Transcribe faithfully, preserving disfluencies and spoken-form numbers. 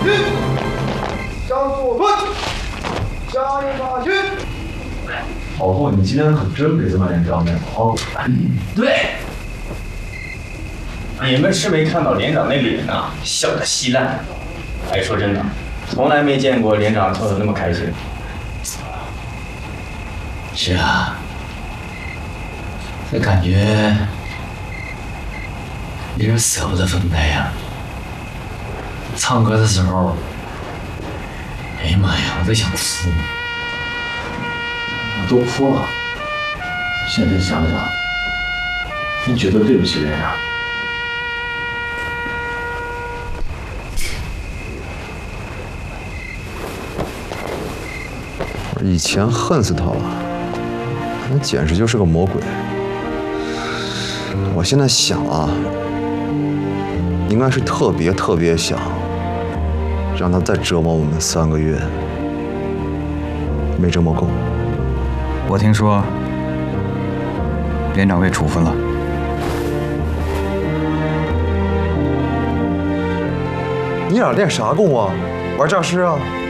向左蹲，下一马去。 老后，你今天可真给这么连长面子哦。 对，你们是没看到连长那脸呐，笑得稀烂。哎，说真的，从来没见过连长笑得那么开心。 是啊，这感觉有点舍不得分开呀。唱歌的时候，哎呀妈呀，我都想哭。 我都哭了，现在想想，真觉得对不起连长。 我以前恨死他了，那简直就是个魔鬼。我现在想啊，应该是特别特别想让他再折磨我们三个月，没折磨够。 我听说连长被处分了。 你俩练啥功啊？玩诈尸啊？